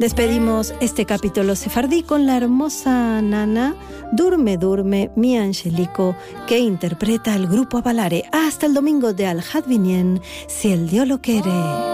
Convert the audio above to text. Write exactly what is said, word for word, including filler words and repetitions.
Despedimos este capítulo sefardí con la hermosa nana Durme Durme Mi Angelico, que interpreta el grupo Avalare. Hasta el domingo de Al Hadvinien, si el Dios lo quiere.